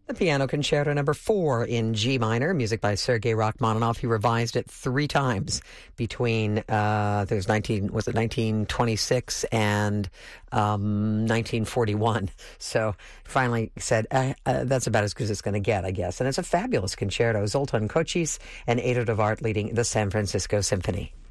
The Piano Concerto Number 4 in G minor, music by Sergei Rachmaninoff. He revised it 3 times between there was 1926 and 1941. So finally said that's about as good as it's going to get, I guess. And it's a fabulous concerto. Zoltan Kocsis and Edo de Wart leading the San Francisco Symphony.